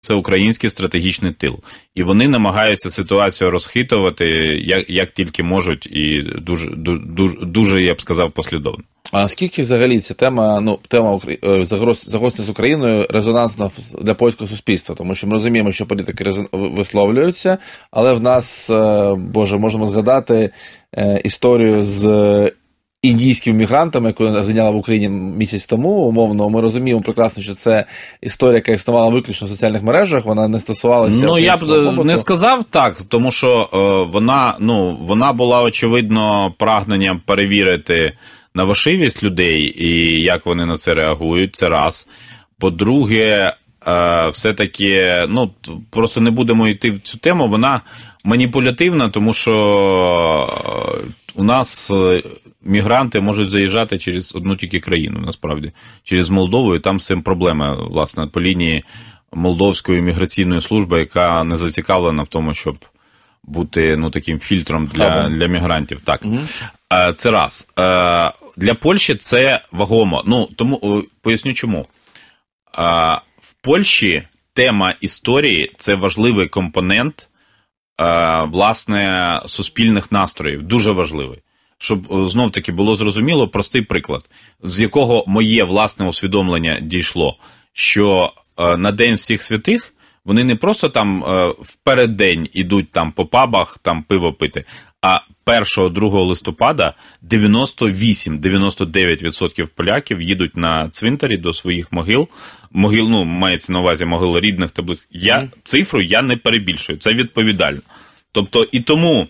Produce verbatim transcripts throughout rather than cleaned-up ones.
це український стратегічний тил. І вони намагаються ситуацію розхитувати, як, як тільки можуть, і дуже, дуже, дуже, я б сказав, послідовно. А наскільки взагалі ця тема, ну, тема загострення з Україною резонансна для польського суспільства? Тому що ми розуміємо, що політики висловлюються, але в нас, боже, можемо згадати історію з індійськими мігрантами, яку зайняла в Україні місяць тому, умовно, ми розуміємо прекрасно, що це історія, яка існувала виключно в соціальних мережах, вона не стосувалася... Ну, я б побуту. Не сказав так, тому що е, вона, ну, вона була, очевидно, прагненням перевірити на важливість людей і як вони на це реагують, це раз. По-друге, е, все-таки, ну, просто не будемо йти в цю тему, вона маніпулятивна, тому що у нас мігранти можуть заїжджати через одну тільки країну, насправді, через Молдову, і там з цим проблема, власне, по лінії Молдовської міграційної служби, яка не зацікавлена в тому, щоб бути, ну, таким фільтром для, для мігрантів. Так. Угу. Це раз. Для Польщі це вагомо. Ну, тому поясню чому. В Польщі тема історії – це важливий компонент, власне, суспільних настроїв. Дуже важливий. Щоб, знов-таки, було зрозуміло, простий приклад, з якого моє власне усвідомлення дійшло, що на День всіх святих вони не просто там в переддень ідуть там по пабах, там пиво пити, а першого-другого листопада дев'яносто вісім - дев'яносто дев'ять відсотків поляків їдуть на цвинтарі до своїх могил, могил, ну, мається на увазі могил рідних та близьких. Я, mm. цифру я не перебільшую, це відповідально. Тобто, і тому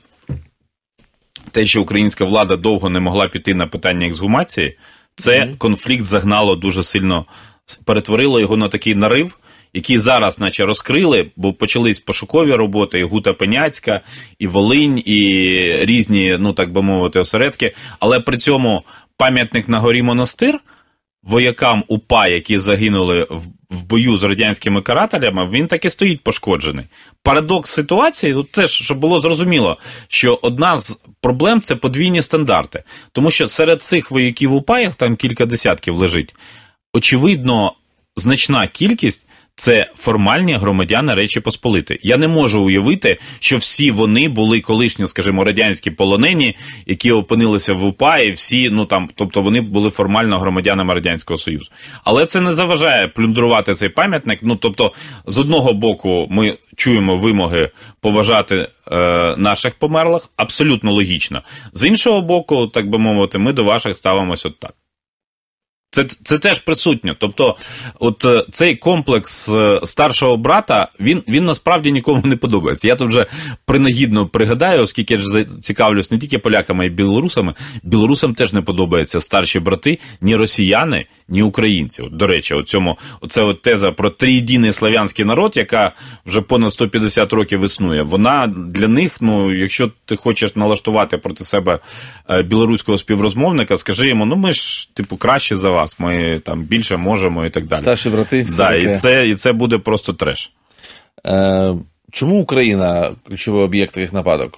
те, що українська влада довго не могла піти на питання ексгумації, це mm. конфлікт загнало дуже сильно, перетворило його на такий нарив, який зараз наче розкрили, бо почались пошукові роботи, і Гута Пеняцька, і Волинь, і різні, ну так би мовити, осередки, але при цьому пам'ятник на горі Монастир воякам УПА, які загинули в, в бою з радянськими карателями, він таки стоїть пошкоджений. Парадокс ситуації, тут теж, щоб було зрозуміло, що одна з проблем – це подвійні стандарти. Тому що серед цих вояків УПА, їх там кілька десятків лежить, очевидно, значна кількість – це формальні громадяни Речі Посполитої. Я не можу уявити, що всі вони були колишні, скажімо, радянські полонені, які опинилися в УПА, і всі, ну там, тобто вони були формально громадянами Радянського Союзу. Але це не заважає плюндрувати цей пам'ятник. Ну, тобто, з одного боку, ми чуємо вимоги поважати е, наших померлих, абсолютно логічно. З іншого боку, так би мовити, ми до ваших ставимося от так. Це, це теж присутньо. Тобто, от цей комплекс старшого брата, він, він насправді нікому не подобається. Я тут вже принагідно пригадаю, оскільки я ж цікавлюсь не тільки поляками, а й білорусами. Білорусам теж не подобаються старші брати, ні росіяни, ні українці. От, до речі, от цьому, оце от теза про триєдиний слав'янський народ, яка вже понад сто п'ятдесят років існує, вона для них, ну, якщо ти хочеш налаштувати проти себе білоруського співрозмовника, скажи йому, ну ми ж, типу, краще за вас. Ми там більше можемо і так далі. Старші брати. Да, і, це, і це буде просто треш. Е, чому Україна ключовий об'єкт таких нападок?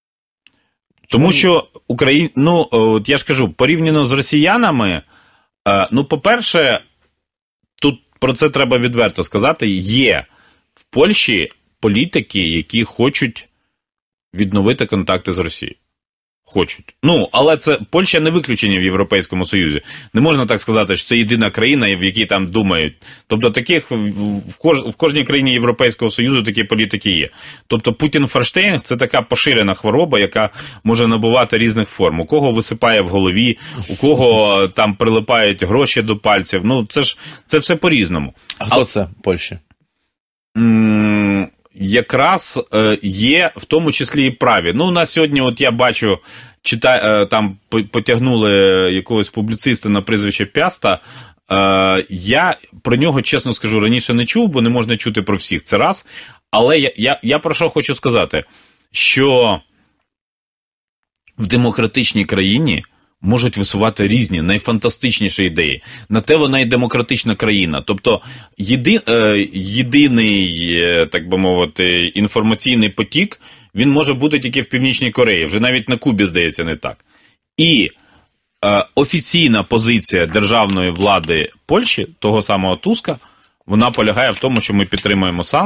Тому чому? Що Україна, ну, от я ж кажу, порівняно з росіянами, е, ну, по-перше, тут про це треба відверто сказати, є в Польщі політики, які хочуть відновити контакти з Росією. Хочуть. Ну, але це Польща не виключення в Європейському Союзі. Не можна так сказати, що це єдина країна, в якій там думають. Тобто таких в, кож, в кожній країні Європейського Союзу такі політики є. Тобто Путін-Ферштейн – це така поширена хвороба, яка може набувати різних форм. У кого висипає в голові, у кого там прилипають гроші до пальців. Ну, це ж це все по-різному. А хто а, це в Польщі? М- якраз е, є в тому числі і праві. Ну, у нас сьогодні, от я бачу, чита, е, там потягнули якогось публіциста на прізвище Пяста. Е, я про нього, чесно скажу, раніше не чув, бо не можна чути про всіх, це раз. Але я, я, я про що хочу сказати, що в демократичній країні можуть висувати різні, найфантастичніші ідеї. На те вона і демократична країна. Тобто єди, е, єдиний, е, так би мовити, інформаційний потік, він може бути тільки в Північній Кореї. Вже навіть на Кубі, здається, не так. І е, офіційна позиція державної влади Польщі, того самого Туска, вона полягає в тому, що ми підтримуємо санкції.